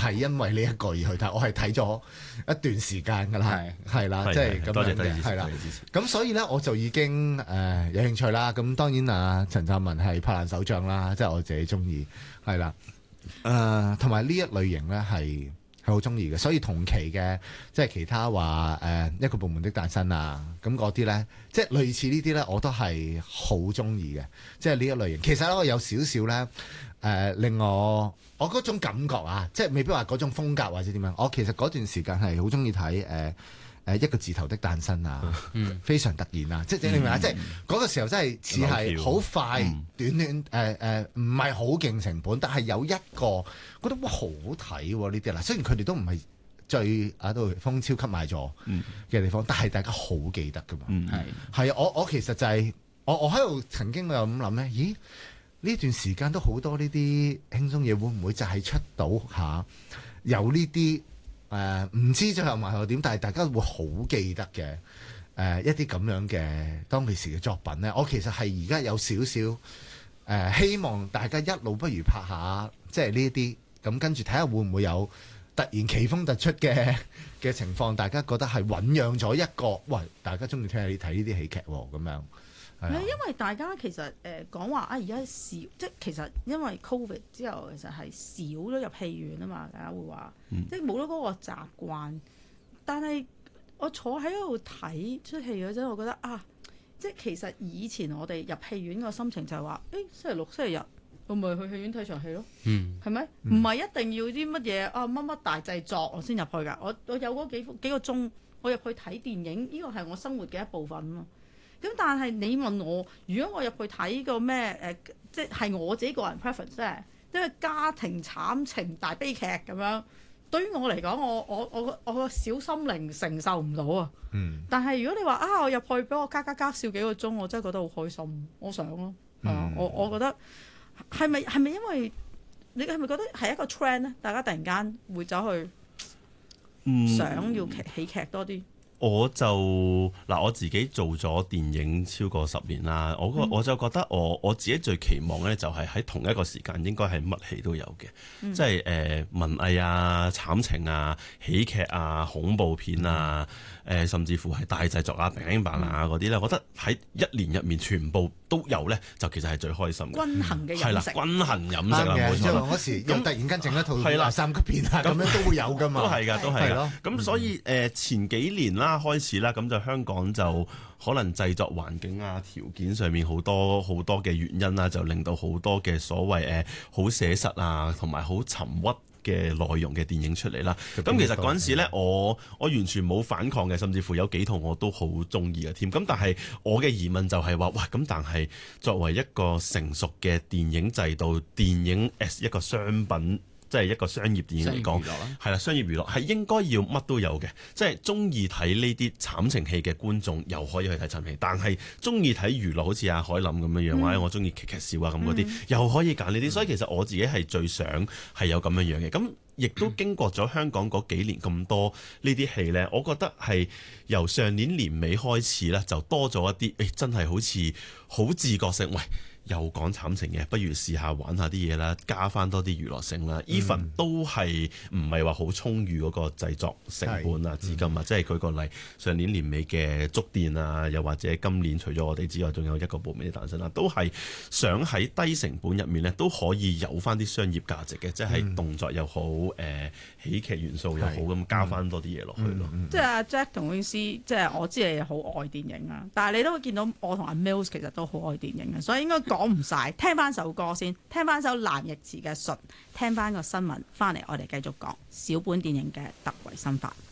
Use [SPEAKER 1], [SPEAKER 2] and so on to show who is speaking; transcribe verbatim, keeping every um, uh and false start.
[SPEAKER 1] 係因為呢一個而去睇，我係睇咗一段時間㗎啦，係啦，即係咁樣嘅，係啦。咁所以咧，我就已經誒、呃、有興趣啦。咁當然啊，陳湛文係拍爛手掌啦，即係我自己中意，係啦。誒同埋呢一類型咧係係好中意嘅，所以同期嘅即係其他話誒、呃、一個部門的誕生啊，咁嗰啲咧，即係類似呢啲咧，我都係好中意嘅，即係呢一類型。其實咧，我有少少咧誒令我我嗰種感覺啊，即係未必話嗰種風格或者點樣。我其實嗰段時間係好中意睇誒誒一個字頭的誕生啊，嗯、非常突然啊，即係你明唔明啊？即係嗰個時候真係似係好快、嗯、短短誒誒，唔係好勁成本，但係有一個覺得哇好好睇喎呢啲啦。雖然佢哋都唔係最啊都風超級賣座嘅地方，嗯、但係大家好記得噶嘛。係係、嗯、我我其實就係、是、我我喺度曾經我又咁諗咧，咦？呢段時間都好多呢啲輕鬆嘢，會唔會就係出到下有呢啲？誒唔、呃、知最後埋後點，但係大家會好記得嘅誒、呃、一啲咁樣嘅當其時嘅作品咧。我其實係而家有少少誒希望大家一路不如拍下即係呢一啲咁，跟住睇下會唔會有突然奇峰突出嘅嘅情況，大家覺得係醖釀咗一個喂，大家中意聽下你睇呢啲喜劇喎咁樣。
[SPEAKER 2] 因為大家其實誒講話啊，而家少即係其實因為 Covid 之後，其實係少咗入戲院啊嘛，大家會話、嗯、即係冇咗嗰個習慣。但係我坐喺度睇出戲嗰陣，我覺得啊，即係其實以前我哋入戲院個心情就係話，誒、欸、星期六、星期日，我咪去戲院睇場戲咯，係咪、嗯？唔係、嗯、一定要啲乜嘢啊乜乜大製作我先入去㗎。我我有嗰幾幾個鐘，我入去睇電影，呢個係我生活嘅一部分啊嘛。咁但係你問我，如果我入去睇個咩誒，即係我自己個人 preference 咧，因為家庭慘情大悲劇咁樣，對於我嚟講，我我我我個小心靈承受唔到啊。嗯。但係如果你話啊，我入去俾我加加加笑幾個鐘，我真係覺得好開心，我想咯。嗯、啊。我我覺得係咪係咪因為你係咪覺得係一個 trend 咧？大家突然間會走去想要劇喜劇多啲。
[SPEAKER 3] 我就嗱我自己做咗電影超過十年啦，我個我就覺得我我自己最期望咧就係喺同一個時間應該係乜戲都有嘅，嗯、即係誒、呃、文藝啊、慘情啊、喜劇啊、恐怖片啊，誒、呃、甚至乎係大製作啊、平板啊嗰啲咧，我覺得喺一年入面全部都有咧，就其實係最開心嘅。均衡嘅飲食係啦，均衡飲食啦，冇錯。因為嗰時又突然間整一套係啦三級片啊，咁樣都會有噶嘛。都係㗎，都係㗎。咁所以誒、呃、前幾年啦開始啦，咁就香港就可能製作環境啊、條件上面好多好多嘅原因啦，就令到好多嘅所謂誒好寫實啊，同埋好沉鬱嘅內容嘅電影出嚟啦。咁其實嗰陣時咧，我我完全冇反抗嘅，甚至乎有幾套我都好中意嘅添。咁但係我嘅疑問就係話，哇！咁但係作為一個成熟嘅電影制度，電影 as 一個商品。即係一個商業電影嚟講，係啦，商業娛樂係應該要乜都有嘅。即係中意睇呢啲慘情戲嘅觀眾又可以去睇慘戲，但係中意睇娛樂好似阿海林咁樣樣，或者、嗯、我中意劇劇笑啊咁嗰啲，嗯、又可以揀呢啲。嗯、所以其實我自己係最想係有咁樣樣嘅。咁亦都經過咗香港嗰幾年咁多呢啲戲呢，我覺得係由上年年尾開始呢，就多咗一啲，誒、欸、真係好似好自覺性，喂！又講慘情嘅，不如試下玩下啲嘢啦，加翻多啲娛樂性啦。even、嗯、都係唔係話好充裕嗰個製作成本啊、資金啊，嗯、即係舉個例，上年年尾嘅觸電啊，又或者今年除咗我哋之外，仲有一個部門嘅誕生啦，都係想喺低成本入面咧，都可以有翻啲商業價值嘅，即係動作又好，誒、呃、喜劇元素又好，咁、嗯、加翻多啲嘢落去咯。
[SPEAKER 2] 即係阿 Jack 同 Wing 即係我知你好愛電影啊，但係你都會見到我同阿 Mills 其實都好愛電影嘅，所以應該。講唔晒，聽翻首歌先，聽翻首藍奕慈嘅《信》，聽翻個新聞，翻嚟我哋繼續講小本電影嘅突圍新法。